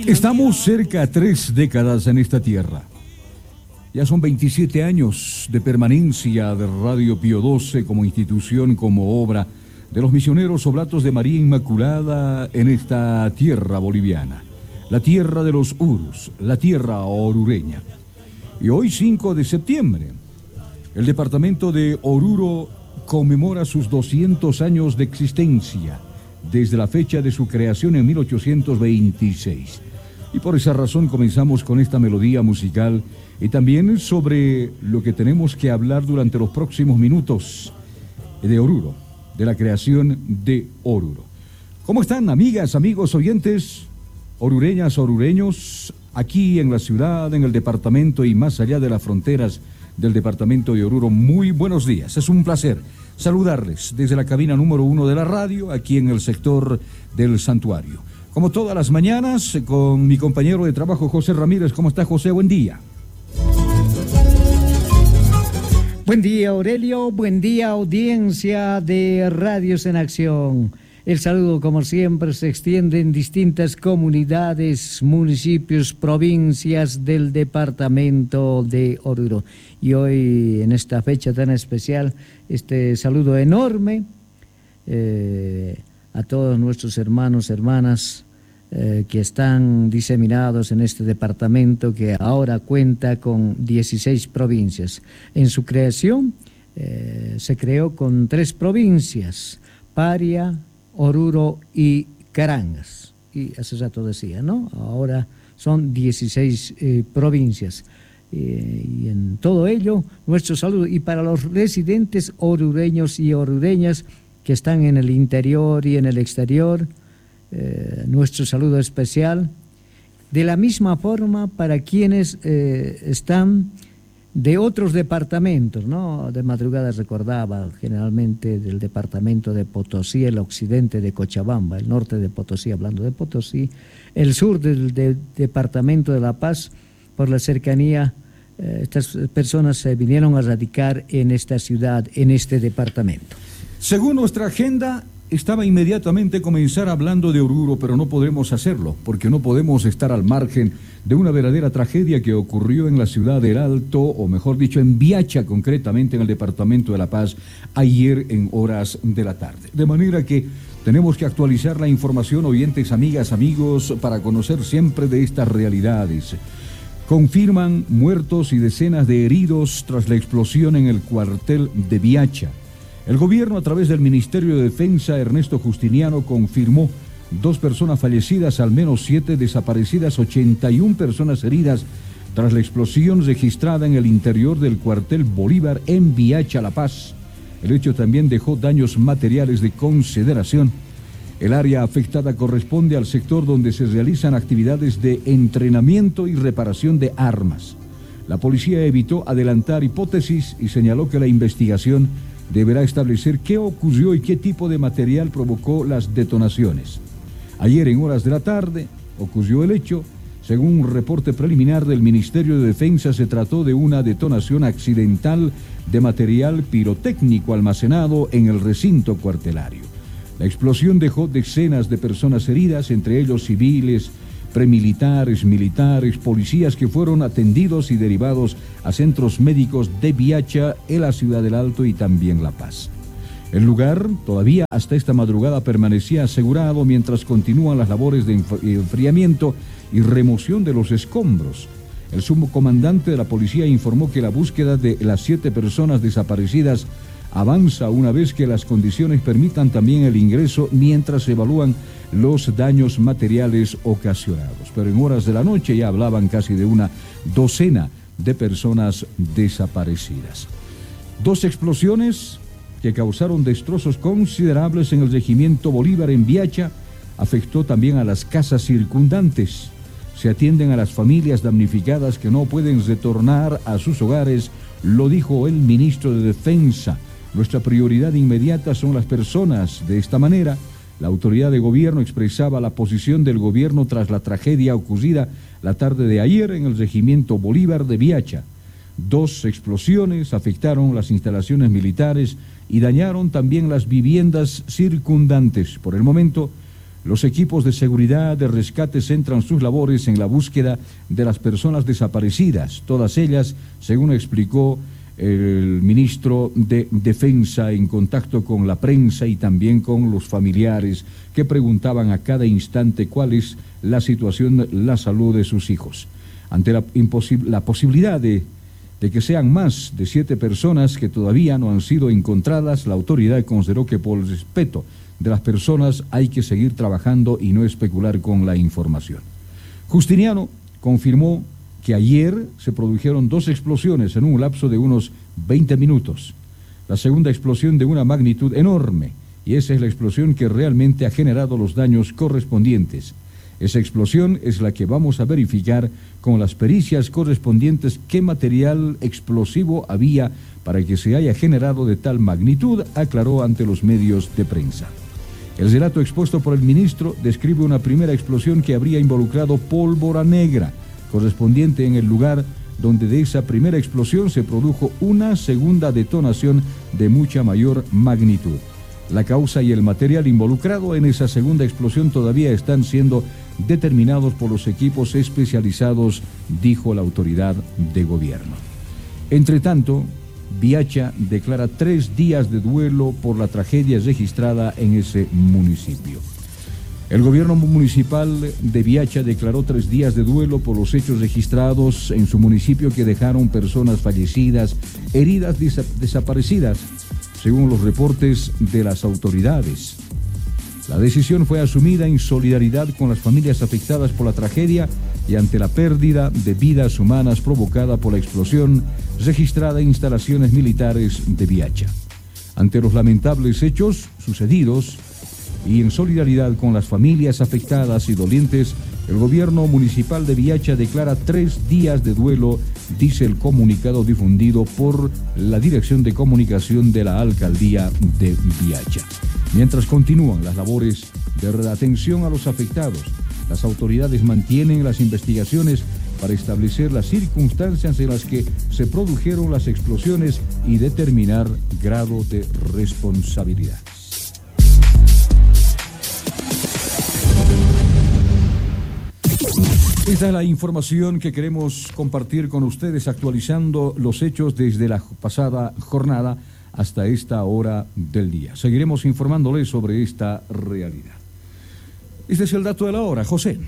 Estamos cerca a 3 décadas en esta tierra. Ya son 27 años de permanencia de Radio Pío XII como institución, como obra de los misioneros oblatos de María Inmaculada en esta tierra boliviana. La tierra de los urus, la tierra orureña. Y hoy, 5 de septiembre, el departamento de Oruro conmemora sus 200 años de existencia, desde la fecha de su creación en 1826. Y por esa razón comenzamos con esta melodía musical y también sobre lo que tenemos que hablar durante los próximos minutos de Oruro, de la creación de Oruro. ¿Cómo están, amigas, amigos, oyentes, orureñas, orureños, aquí en la ciudad, en el departamento y más allá de las fronteras del departamento de Oruro? Muy buenos días, es un placer saludarles desde la cabina número 1 de la radio, aquí en el sector del Santuario. Como todas las mañanas, con mi compañero de trabajo, José Ramírez. ¿Cómo está, José? Buen día. Buen día, Aurelio. Buen día, audiencia de Radios en Acción. El saludo, como siempre, se extiende en distintas comunidades, municipios, provincias del departamento de Oruro. Y hoy, en esta fecha tan especial, este saludo enorme a todos nuestros hermanos, hermanas, que están diseminados en este departamento que ahora cuenta con 16 provincias. En su creación se creó con 3 provincias, Paria, Oruro y Carangas. Y hace rato decía, ¿no? Ahora son 16 provincias. Y en todo ello, nuestro saludo. Y para los residentes orureños y orureñas que están en el interior y en el exterior, nuestro saludo especial. De la misma forma para quienes están de otros departamentos, ¿no? De madrugada recordaba generalmente del departamento de Potosí, el occidente de Cochabamba, el norte de Potosí, hablando de Potosí, el sur del departamento de La Paz, por la cercanía. Estas personas se vinieron a radicar en esta ciudad, en este departamento. Según nuestra agenda, estaba inmediatamente comenzar hablando de Oruro, pero no podremos hacerlo, porque no podemos estar al margen de una verdadera tragedia que ocurrió en la ciudad del Alto, o mejor dicho, en Biacha, concretamente en el departamento de La Paz, ayer en horas de la tarde. De manera que tenemos que actualizar la información, oyentes, amigas, amigos, para conocer siempre de estas realidades. Confirman muertos y decenas de heridos tras la explosión en el cuartel de Biacha. El gobierno, a través del Ministerio de Defensa, Ernesto Justiniano, confirmó 2 personas fallecidas, al menos 7 desaparecidas, 81 personas heridas tras la explosión registrada en el interior del cuartel Bolívar en Biacha, La Paz. El hecho también dejó daños materiales de consideración. El área afectada corresponde al sector donde se realizan actividades de entrenamiento y reparación de armas. La policía evitó adelantar hipótesis y señaló que la investigación deberá establecer qué ocurrió y qué tipo de material provocó las detonaciones. Ayer en horas de la tarde ocurrió el hecho. Según un reporte preliminar del Ministerio de Defensa, se trató de una detonación accidental de material pirotécnico almacenado en el recinto cuartelario. La explosión dejó decenas de personas heridas, entre ellos civiles, premilitares, militares, policías que fueron atendidos y derivados a centros médicos de Biacha, en la ciudad del Alto y también La Paz. El lugar todavía hasta esta madrugada permanecía asegurado mientras continúan las labores de enfriamiento y remoción de los escombros. El subcomandante de la policía informó que la búsqueda de las 7 personas desaparecidas avanza una vez que las condiciones permitan también el ingreso mientras se evalúan los daños materiales ocasionados. Pero en horas de la noche ya hablaban casi de una docena de personas desaparecidas. 2 explosiones que causaron destrozos considerables en el regimiento Bolívar en Biacha, afectó también a las casas circundantes. Se atienden a las familias damnificadas que no pueden retornar a sus hogares, lo dijo el ministro de Defensa. Nuestra prioridad inmediata son las personas. De esta manera, la autoridad de gobierno expresaba la posición del gobierno tras la tragedia ocurrida la tarde de ayer en el regimiento Bolívar de Biacha. 2 explosiones afectaron las instalaciones militares y dañaron también las viviendas circundantes. Por el momento, Los equipos de seguridad de rescate centran sus labores en la búsqueda de las personas desaparecidas, todas ellas, según explicó el ministro de Defensa, en contacto con la prensa y también con los familiares que preguntaban a cada instante cuál es la situación, la salud de sus hijos. Ante la posibilidad de que sean más de 7 personas que todavía no han sido encontradas, la autoridad consideró que por el respeto de las personas hay que seguir trabajando y no especular con la información. Justiniano confirmó que ayer se produjeron 2 explosiones en un lapso de unos 20 minutos. La segunda explosión de una magnitud enorme, y esa es la explosión que realmente ha generado los daños correspondientes. Esa explosión es la que vamos a verificar con las pericias correspondientes qué material explosivo había para que se haya generado de tal magnitud, aclaró ante los medios de prensa. El relato expuesto por el ministro describe una primera explosión que habría involucrado pólvora negra, correspondiente en el lugar donde de esa primera explosión se produjo una segunda detonación de mucha mayor magnitud. La causa y el material involucrado en esa segunda explosión todavía están siendo determinados por los equipos especializados, dijo la autoridad de gobierno. Entre tanto, Biacha declara 3 días de duelo por la tragedia registrada en ese municipio. El gobierno municipal de Biacha declaró 3 días de duelo por los hechos registrados en su municipio que dejaron personas fallecidas, heridas, desaparecidas, según los reportes de las autoridades. La decisión fue asumida en solidaridad con las familias afectadas por la tragedia y ante la pérdida de vidas humanas provocada por la explosión registrada en instalaciones militares de Biacha. Ante los lamentables hechos sucedidos y en solidaridad con las familias afectadas y dolientes, el gobierno municipal de Biacha declara 3 días de duelo, dice el comunicado difundido por la Dirección de Comunicación de la Alcaldía de Biacha. Mientras continúan las labores de atención a los afectados, las autoridades mantienen las investigaciones para establecer las circunstancias en las que se produjeron las explosiones y determinar grado de responsabilidad. Esta es la información que queremos compartir con ustedes, actualizando los hechos desde la pasada jornada hasta esta hora del día. Seguiremos informándoles sobre esta realidad. Este es el dato de la hora, José.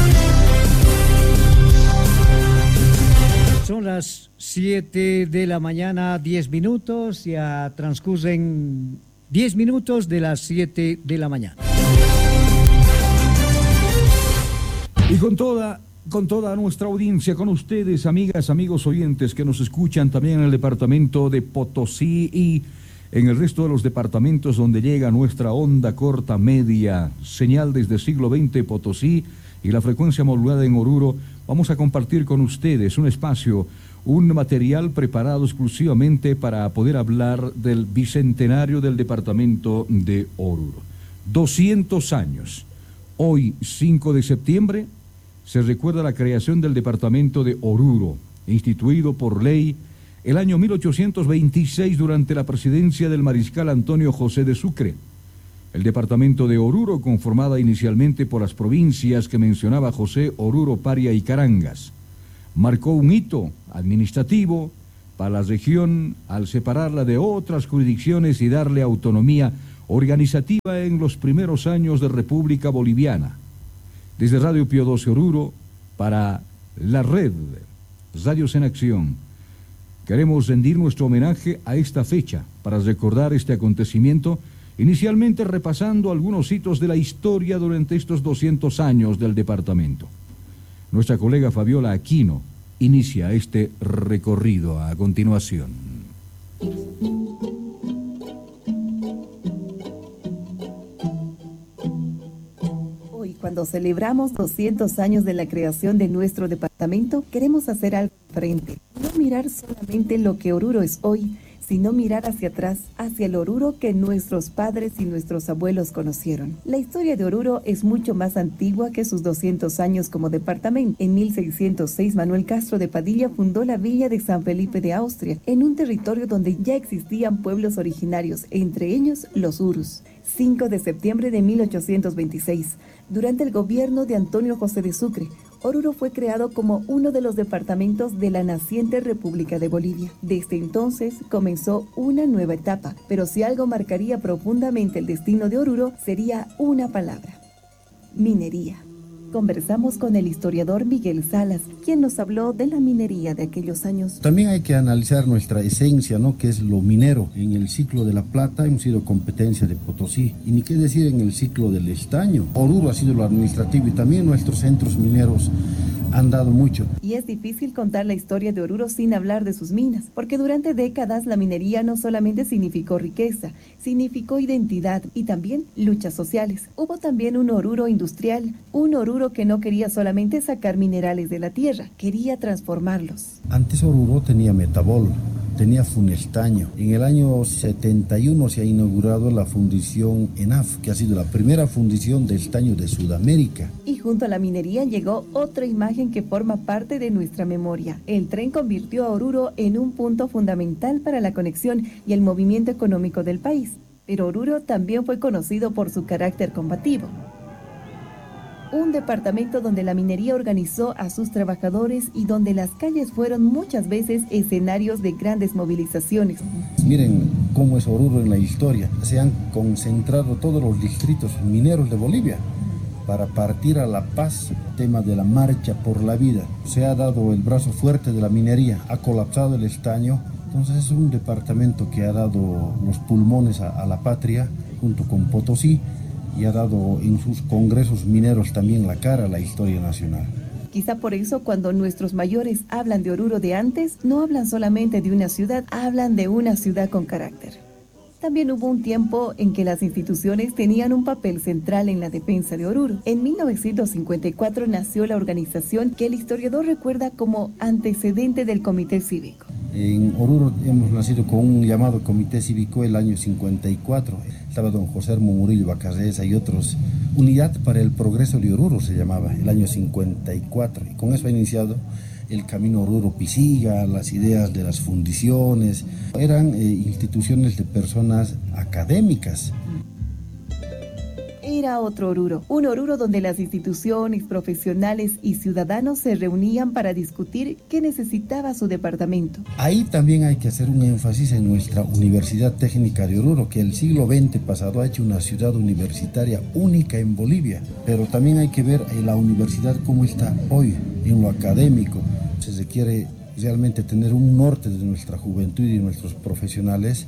Son las 7 de la mañana, 10 minutos, ya transcurren 10 minutos de las 7 de la mañana. Y con toda nuestra audiencia, con ustedes, amigas, amigos oyentes que nos escuchan también en el departamento de Potosí y en el resto de los departamentos donde llega nuestra onda corta media, señal desde siglo XX Potosí y la frecuencia modulada en Oruro, vamos a compartir con ustedes un espacio, un material preparado exclusivamente para poder hablar del bicentenario del departamento de Oruro. 200 años. Hoy, 5 de septiembre, se recuerda la creación del departamento de Oruro, instituido por ley el año 1826 durante la presidencia del mariscal Antonio José de Sucre. El departamento de Oruro, conformada inicialmente por las provincias que mencionaba José, Oruro, Paria y Carangas, marcó un hito administrativo para la región al separarla de otras jurisdicciones y darle autonomía organizativa en los primeros años de República Boliviana. Desde Radio Pío XII Oruro, para la red Radios en Acción, queremos rendir nuestro homenaje a esta fecha para recordar este acontecimiento, inicialmente repasando algunos hitos de la historia durante estos 200 años del departamento. Nuestra colega Fabiola Aquino inicia este recorrido a continuación. Cuando celebramos 200 años de la creación de nuestro departamento, queremos hacer algo diferente. No mirar solamente lo que Oruro es hoy, sino mirar hacia atrás, hacia el Oruro que nuestros padres y nuestros abuelos conocieron. La historia de Oruro es mucho más antigua que sus 200 años como departamento. En 1606, Manuel Castro de Padilla fundó la villa de San Felipe de Austria, en un territorio donde ya existían pueblos originarios, entre ellos los Urus. 5 de septiembre de 1826. Durante el gobierno de Antonio José de Sucre, Oruro fue creado como uno de los departamentos de la naciente República de Bolivia. Desde entonces comenzó una nueva etapa, pero si algo marcaría profundamente el destino de Oruro sería una palabra: minería. Conversamos con el historiador Miguel Salas, quien nos habló de la minería de aquellos años. También hay que analizar nuestra esencia, ¿no?, que es lo minero. En el ciclo de la plata hemos sido competencia de Potosí, y ni qué decir en el ciclo del estaño. Oruro ha sido lo administrativo, y también nuestros centros mineros han dado mucho. Y es difícil contar la historia de Oruro sin hablar de sus minas, porque durante décadas la minería no solamente significó riqueza, significó identidad y también luchas sociales. Hubo también un Oruro industrial, un Oruro que no quería solamente sacar minerales de la tierra, quería transformarlos. Antes Oruro tenía metabol, tenía funestaño. En el año 71 se ha inaugurado la fundición ENAF, que ha sido la primera fundición de estaño de Sudamérica. Y junto a la minería llegó otra imagen que forma parte de nuestra memoria. El tren convirtió a Oruro en un punto fundamental para la conexión y el movimiento económico del país. Pero Oruro también fue conocido por su carácter combativo. Un departamento donde la minería organizó a sus trabajadores y donde las calles fueron muchas veces escenarios de grandes movilizaciones. Miren cómo es Oruro en la historia. Se han concentrado todos los distritos mineros de Bolivia para partir a La Paz, tema de la marcha por la vida. Se ha dado el brazo fuerte de la minería, ha colapsado el estaño. Entonces es un departamento que ha dado los pulmones a la patria junto con Potosí, y ha dado en sus congresos mineros también la cara a la historia nacional. Quizá por eso cuando nuestros mayores hablan de Oruro de antes, no hablan solamente de una ciudad, hablan de una ciudad con carácter. También hubo un tiempo en que las instituciones tenían un papel central en la defensa de Oruro. En 1954 nació la organización que el historiador recuerda como antecedente del Comité Cívico. En Oruro hemos nacido con un llamado Comité Cívico el año 54. Estaba don José Hermo Murillo Bacarreza y otros. Unidad para el Progreso de Oruro se llamaba, el año 54. Y con eso ha iniciado el camino Oruro-Pisiga, las ideas de las fundiciones. Eran instituciones de personas académicas. Era otro Oruro, un Oruro donde las instituciones, profesionales y ciudadanos se reunían para discutir qué necesitaba su departamento. Ahí también hay que hacer un énfasis en nuestra Universidad Técnica de Oruro, que el siglo XX pasado ha hecho una ciudad universitaria única en Bolivia, pero también hay que ver la universidad cómo está hoy, en lo académico. Se requiere realmente tener un norte de nuestra juventud y de nuestros profesionales.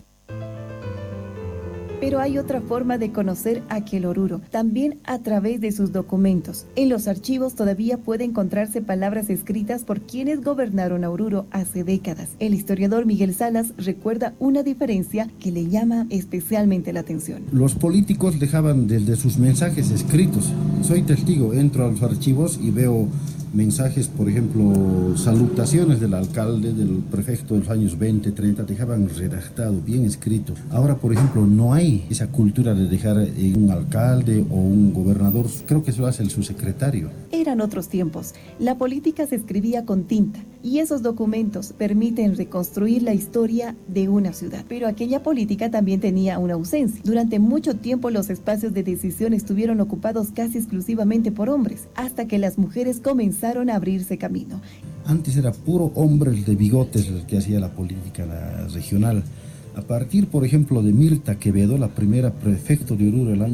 Pero hay otra forma de conocer aquel Oruro, también a través de sus documentos. En los archivos todavía puede encontrarse palabras escritas por quienes gobernaron a Oruro hace décadas. El historiador Miguel Salas recuerda una diferencia que le llama especialmente la atención. Los políticos dejaban desde sus mensajes escritos. Soy testigo, entro a los archivos y veo mensajes, por ejemplo, salutaciones del alcalde, del prefecto de los años 20, 30, dejaban redactado, bien escrito. Ahora, por ejemplo, no hay esa cultura de dejar un alcalde o un gobernador, creo que eso lo hace el subsecretario. Eran otros tiempos. La política se escribía con tinta y esos documentos permiten reconstruir la historia de una ciudad. Pero aquella política también tenía una ausencia. Durante mucho tiempo los espacios de decisión estuvieron ocupados casi exclusivamente por hombres, hasta que las mujeres comenzaron a abrirse camino. Antes era puro hombres de bigotes el que hacía la política regional. A partir, por ejemplo, de Mirta Quevedo, la primera prefecto de Oruro el año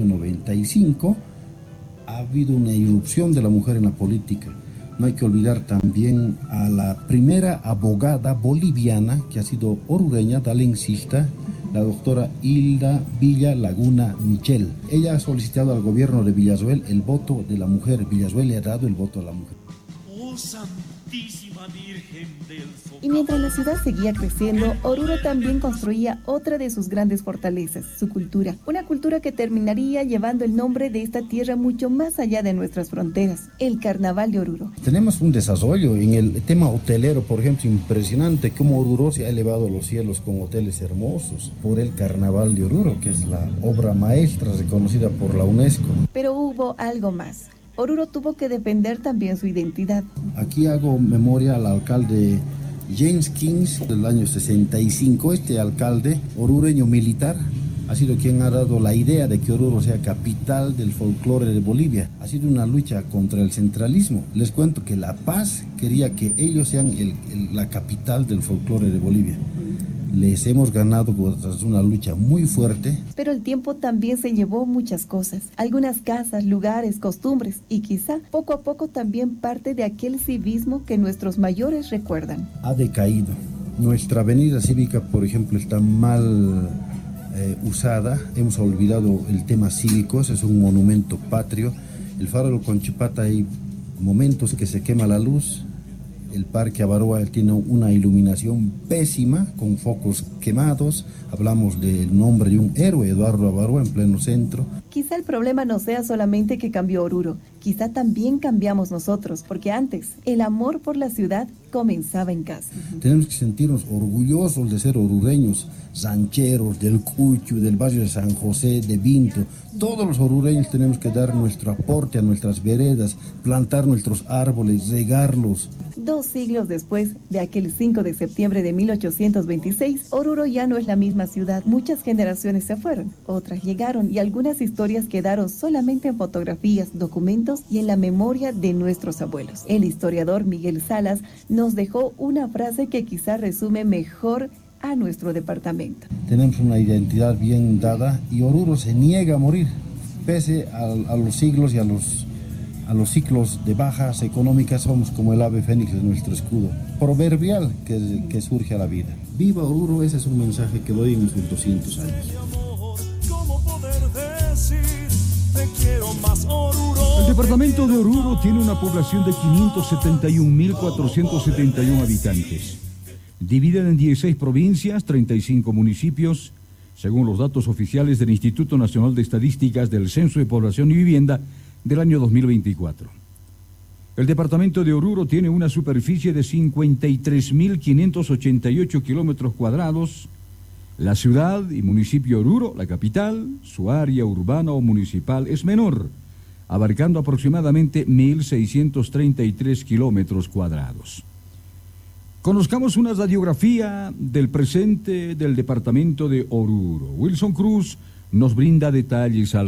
95, ha habido una irrupción de la mujer en la política. No hay que olvidar también a la primera abogada boliviana que ha sido orureña, dalencista, la doctora Hilda Villa Laguna Michel. Ella ha solicitado al gobierno de Villasuel el voto de la mujer. Villasuel le ha dado el voto a la mujer. Oh, Santísima Virgen del Socavón. Y mientras la ciudad seguía creciendo, Oruro también construía otra de sus grandes fortalezas, su cultura. Una cultura que terminaría llevando el nombre de esta tierra mucho más allá de nuestras fronteras, el Carnaval de Oruro. Tenemos un desarrollo en el tema hotelero, por ejemplo, impresionante, cómo Oruro se ha elevado a los cielos con hoteles hermosos por el Carnaval de Oruro, que es la obra maestra reconocida por la UNESCO. Pero hubo algo más. Oruro tuvo que defender también su identidad. Aquí hago memoria al alcalde James Kings del año 65, este alcalde orureño militar ha sido quien ha dado la idea de que Oruro sea capital del folclore de Bolivia. Ha sido una lucha contra el centralismo. Les cuento que La Paz quería que ellos sean la capital del folclore de Bolivia. Les hemos ganado tras una lucha muy fuerte. Pero el tiempo también se llevó muchas cosas, algunas casas, lugares, costumbres y quizá poco a poco también parte de aquel civismo que nuestros mayores recuerdan. Ha decaído. Nuestra avenida cívica, por ejemplo, está mal usada. Hemos olvidado el tema cívico, es un monumento patrio. El faro del Conchipata hay momentos que se quema la luz. El Parque Avaroa tiene una iluminación pésima, con focos quemados. Hablamos del nombre de un héroe, Eduardo Avaroa, en pleno centro. Quizá el problema no sea solamente que cambió Oruro, quizá también cambiamos nosotros, porque antes el amor por la ciudad comenzaba en casa. Tenemos que sentirnos orgullosos de ser orureños, rancheros, del Cuchu, del barrio de San José, de Vinto. Todos los orureños tenemos que dar nuestro aporte a nuestras veredas, plantar nuestros árboles, regarlos. 2 siglos después de aquel 5 de septiembre de 1826, Oruro ya no es la misma ciudad. Muchas generaciones se fueron, otras llegaron y algunas historias quedaron solamente en fotografías, documentos y en la memoria de nuestros abuelos. El historiador Miguel Salas nos dejó una frase que quizá resume mejor a nuestro departamento. Tenemos una identidad bien dada y Oruro se niega a morir, pese a los siglos y a los ciclos de bajas económicas. Somos como el ave fénix de nuestro escudo, proverbial que surge a la vida. Viva Oruro, ese es un mensaje que doy en sus 200 años. El departamento de Oruro tiene una población de 571.471 habitantes, dividida en 16 provincias, 35 municipios, según los datos oficiales del Instituto Nacional de Estadísticas del Censo de Población y Vivienda del año 2024. El departamento de Oruro tiene una superficie de 53.588 kilómetros cuadrados. La ciudad y municipio Oruro, la capital, su área urbana o municipal es menor, abarcando aproximadamente 1.633 kilómetros cuadrados. Conozcamos una radiografía del presente del departamento de Oruro. Wilson Cruz nos brinda detalles al